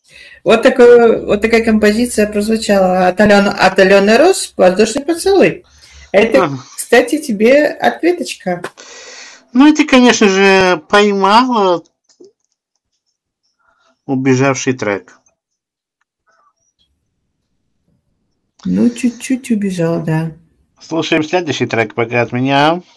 Вот такая композиция прозвучала от Алены Рос «Воздушный поцелуй». Это, кстати, тебе ответочка. Ну, это, конечно же, поймала убежавший трек. Ну, чуть-чуть убежал, да. Слушаем следующий трек пока от меня.